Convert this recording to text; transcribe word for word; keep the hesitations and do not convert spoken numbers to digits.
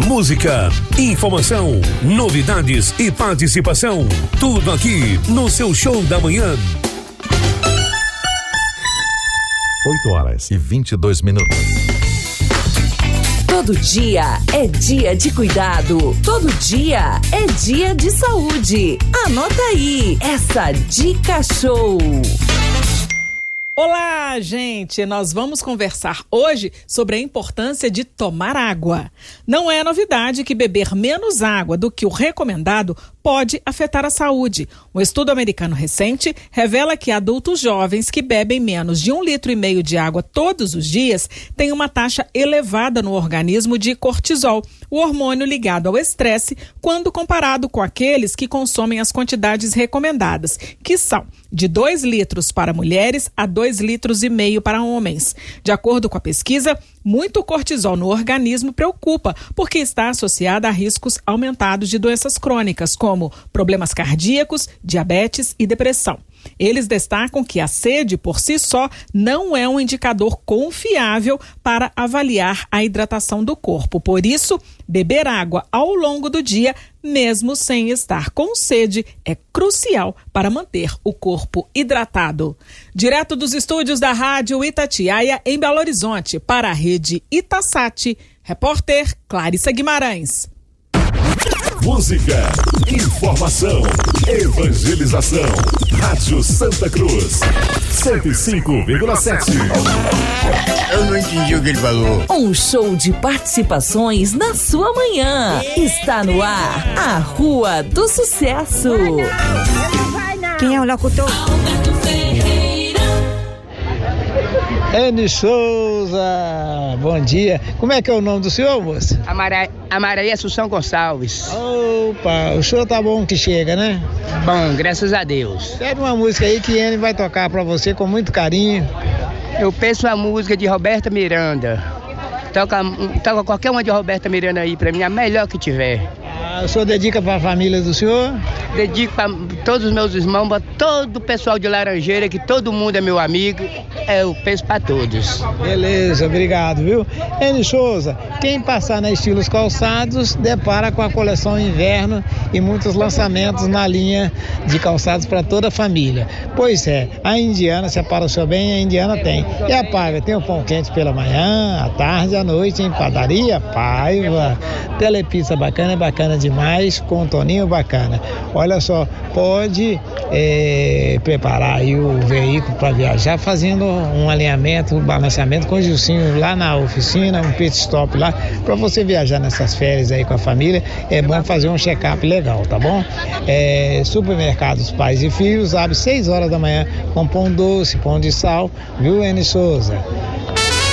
música, informação, novidades e participação. Tudo aqui no seu Show da Manhã. oito horas e vinte e dois minutos. Todo dia é dia de cuidado. Todo dia é dia de saúde. Anota aí essa dica show. Olá, gente! Nós vamos conversar hoje sobre a importância de tomar água. Não é novidade que beber menos água do que o recomendado pode afetar a saúde. Um estudo americano recente revela que adultos jovens que bebem menos de um litro e meio de água todos os dias têm uma taxa elevada no organismo de cortisol, o hormônio ligado ao estresse, quando comparado com aqueles que consomem as quantidades recomendadas, que são de dois litros para mulheres a dois litros e meio para homens. De acordo com a pesquisa, muito cortisol no organismo preocupa, porque está associada a riscos aumentados de doenças crônicas, como problemas cardíacos, diabetes e depressão. Eles destacam que a sede, por si só, não é um indicador confiável para avaliar a hidratação do corpo. Por isso, beber água ao longo do dia, mesmo sem estar com sede, é crucial para manter o corpo hidratado. Direto dos estúdios da Rádio Itatiaia, em Belo Horizonte, para a rede Itasat, repórter Clarissa Guimarães. Música, informação, evangelização. Rádio Santa Cruz, cento e cinco vírgula sete. Eu não entendi o que ele falou. Um show de participações na sua manhã. Está no ar a Rua do Sucesso. Quem é o locutor? Eni Souza, bom dia. Como é que é o nome do senhor, moça? A Maria, a Maria Assunção Gonçalves. Opa, o senhor tá bom que chega, né? Bom, graças a Deus. Pede uma música aí que Eni vai tocar pra você com muito carinho. Eu peço a música de Roberta Miranda. Toca, toca qualquer uma de Roberta Miranda aí pra mim, a melhor que tiver. Ah, o senhor dedica pra família do senhor? Dedico para todos os meus irmãos, para todo o pessoal de Laranjeira, que todo mundo é meu amigo, eu peço para todos. Beleza, obrigado, viu? Eni Souza, quem passar na Estilos Calçados, depara com a coleção inverno e muitos lançamentos na linha de calçados para toda a família. Pois é, a Indiana, separa o seu bem, a Indiana tem. E a Paiva, tem o pão quente pela manhã, à tarde, à noite, em padaria, Paiva. Telepizza bacana, é bacana demais, com um toninho bacana. Olha só, pode é, preparar aí o veículo para viajar fazendo um alinhamento, um balanceamento com o Gilcinho lá na oficina, um pit stop lá, para você viajar nessas férias aí com a família. É bom fazer um check-up legal, tá bom? É, supermercados Pais e Filhos abre seis horas da manhã com pão doce, pão de sal, viu, Eni Souza?